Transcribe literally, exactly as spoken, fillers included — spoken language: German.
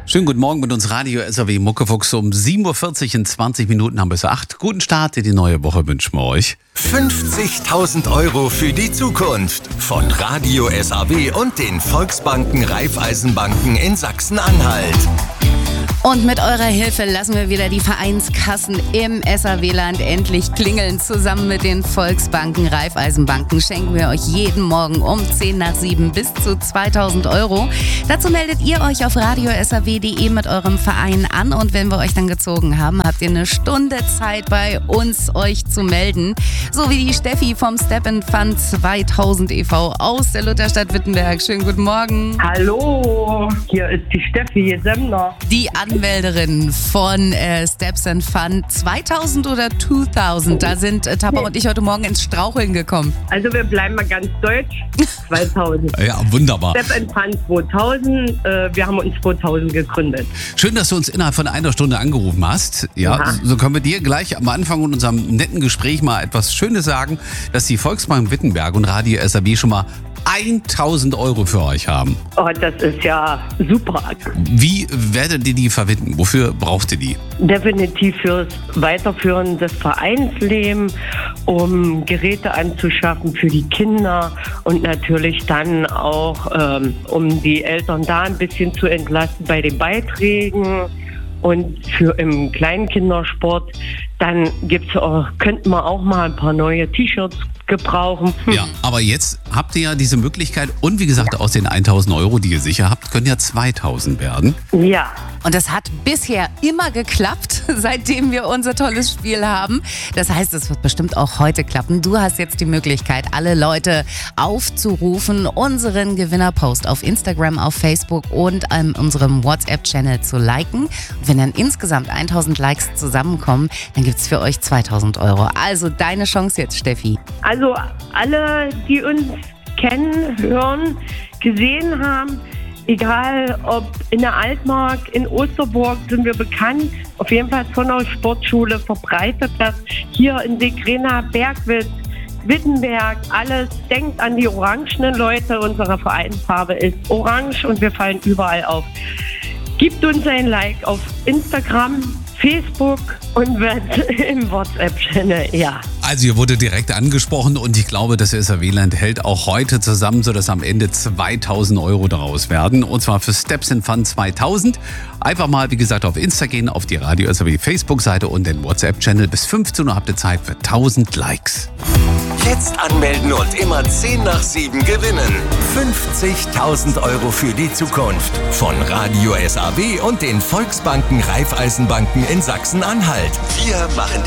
Schönen guten Morgen mit uns Radio S R W Muckefuchs. Um sieben Uhr vierzig in zwanzig Minuten haben wir es acht. Guten Start in die neue Woche wünschen wir euch. fünfzigtausend Euro für die Zukunft von Radio S R W und den Volksbanken Raiffeisenbanken in Sachsen-Anhalt. Und mit eurer Hilfe lassen wir wieder die Vereinskassen im S R W-Land endlich klingeln. Zusammen mit den Volksbanken, Raiffeisenbanken schenken wir euch jeden Morgen um zehn nach sieben bis zu zweitausend Euro. Dazu meldet ihr euch auf radio s r w punkt d e mit eurem Verein an. Und wenn wir euch dann gezogen haben, habt ihr eine Stunde Zeit bei uns, euch zu melden. So wie die Steffi vom Step and Fun zweitausend e V aus der Lutherstadt Wittenberg. Schönen guten Morgen. Hallo, hier ist die Steffi Semmner. Die Anmelderin von äh, Steps and Fun zweitausend oder zweitausend. Da sind äh, Tapper und ich heute Morgen ins Straucheln gekommen. Also wir bleiben mal ganz deutsch. zweitausend. Ja, wunderbar. Step and Fun zweitausend. Äh, wir haben uns zweitausend gegründet. Schön, dass du uns innerhalb von einer Stunde angerufen hast. Ja, Ja. so können wir dir gleich am Anfang in unserem netten Gespräch mal etwas Schönes sagen, dass die Volksbank Wittenberg und Radio S R W schon mal tausend Euro für euch haben. Oh, das ist ja super. Wie werdet ihr die verwenden? Wofür braucht ihr die? Definitiv fürs Weiterführen des Vereinslebens, um Geräte anzuschaffen für die Kinder und natürlich dann auch, ähm, um die Eltern da ein bisschen zu entlasten bei den Beiträgen. Und für im Kleinkindersport, dann gibt's auch, könnten wir auch mal ein paar neue T-Shirts gebrauchen. Hm. Ja, aber jetzt habt ihr ja diese Möglichkeit und wie gesagt, aus den tausend Euro, die ihr sicher habt, können ja zweitausend werden. Ja. Und das hat bisher immer geklappt, seitdem wir unser tolles Spiel haben. Das heißt, es wird bestimmt auch heute klappen. Du hast jetzt die Möglichkeit, alle Leute aufzurufen, unseren Gewinnerpost auf Instagram, auf Facebook und in unserem WhatsApp-Channel zu liken. Und wenn dann insgesamt tausend Likes zusammenkommen, dann gibt es für euch zweitausend Euro. Also deine Chance jetzt, Steffi. Also alle, die uns kennen, hören, gesehen haben, egal ob in der Altmark, in Osterburg sind wir bekannt, auf jeden Fall von der Sportschule verbreitet das. Hier in Segrena, Bergwitz, Wittenberg, alles. Denkt an die orangenen Leute. Unsere Vereinsfarbe ist orange und wir fallen überall auf. Gebt uns ein Like auf Instagram, Facebook und im WhatsApp-Channel, ja. Also ihr wurde direkt angesprochen und ich glaube, das S R W-Land hält auch heute zusammen, sodass am Ende zweitausend Euro daraus werden. Und zwar für Steps and Fun zweitausend. Einfach mal, wie gesagt, auf Insta gehen, auf die Radio S R W Facebook-Seite und den WhatsApp-Channel. Bis fünfzehn Uhr habt ihr Zeit für tausend Likes. Jetzt anmelden und immer zehn nach sieben gewinnen. fünfzigtausend Euro für die Zukunft von Radio S R W und den Volksbanken Raiffeisenbanken in Sachsen-Anhalt. Wir machen